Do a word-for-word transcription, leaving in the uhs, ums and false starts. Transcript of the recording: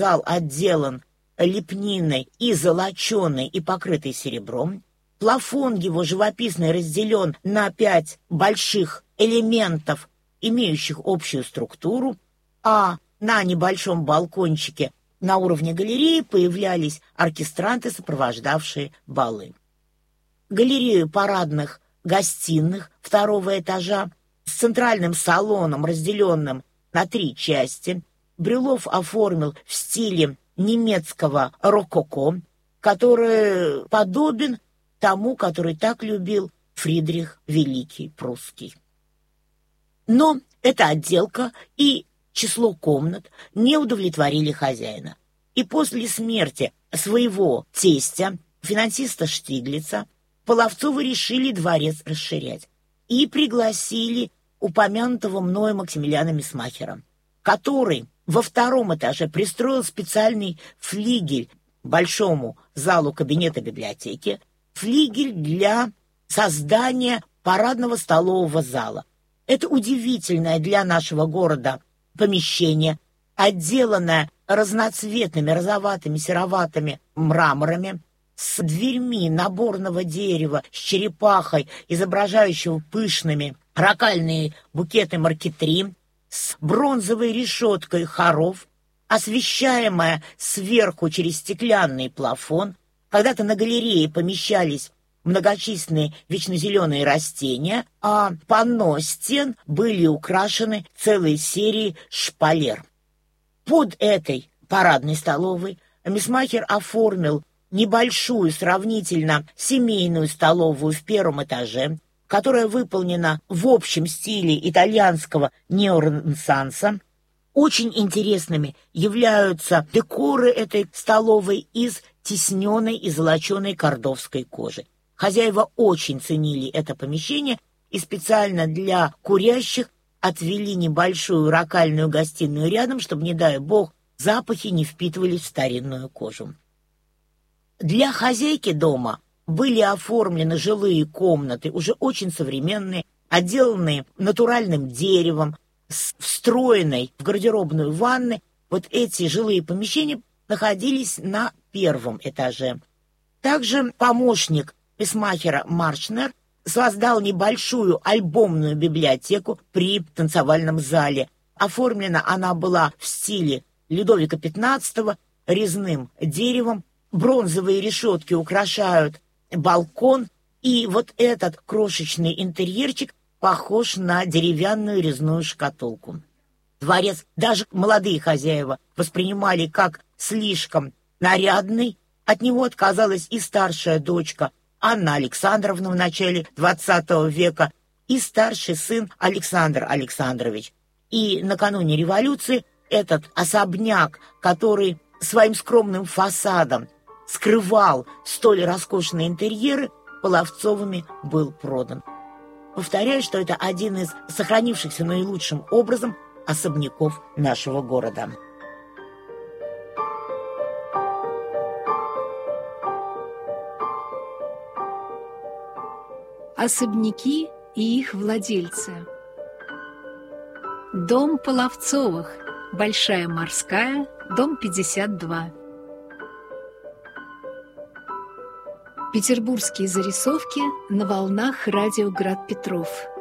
Зал отделан лепниной и золоченый, и покрытый серебром. Плафон его живописный разделен на пять больших элементов, имеющих общую структуру, а на небольшом балкончике на уровне галереи появлялись оркестранты, сопровождавшие балы. Галерею парадных гостиных второго этажа с центральным салоном, разделенным на три части, Брюлов оформил в стиле немецкого рококо, который подобен тому, который так любил Фридрих Великий Прусский. Но эта отделка и число комнат не удовлетворили хозяина. И после смерти своего тестя, финансиста Штиглица, Половцовы решили дворец расширять и пригласили упомянутого мною Максимилиана Мисмахера, который во втором этаже пристроил специальный флигель к большому залу кабинета библиотеки, флигель для создания парадного столового зала. Это удивительное для нашего города помещение, отделанное разноцветными розоватыми, сероватыми мраморами, с дверьми наборного дерева, с черепахой, изображающего пышными рокальные букеты маркетри, с бронзовой решеткой хоров, освещаемая сверху через стеклянный плафон. Когда-то на галерее помещались многочисленные вечнозеленые растения, а панно стен были украшены целой серией шпалер. Под этой парадной столовой Мисмахер оформил небольшую сравнительно семейную столовую в первом этаже, которая выполнена в общем стиле итальянского неоренессанса. Очень интересными являются декоры этой столовой из тисненной и золоченой кордовской кожи. Хозяева очень ценили это помещение и специально для курящих отвели небольшую рокальную гостиную рядом, чтобы, не дай бог, запахи не впитывались в старинную кожу. Для хозяйки дома были оформлены жилые комнаты, уже очень современные, отделанные натуральным деревом, с встроенной в гардеробную ванной. Вот эти жилые помещения находились на первом этаже. Также помощник Мисмахера Маршнер создал небольшую альбомную библиотеку при танцевальном зале. Оформлена она была в стиле Людовика пятнадцатого, резным деревом. Бронзовые решетки украшают балкон, и вот этот крошечный интерьерчик похож на деревянную резную шкатулку. Дворец даже молодые хозяева воспринимали как слишком нарядный. От него отказалась и старшая дочка Анна Александровна в начале двадцатого века, и старший сын Александр Александрович. И накануне революции этот особняк, который своим скромным фасадом скрывал столь роскошные интерьеры, Половцовыми был продан. Повторяю, что это один из сохранившихся наилучшим образом особняков нашего города. Особняки и их владельцы. Дом Половцовых, Большая Морская, дом пятьдесят два. Петербургские зарисовки на волнах радио Град Петров.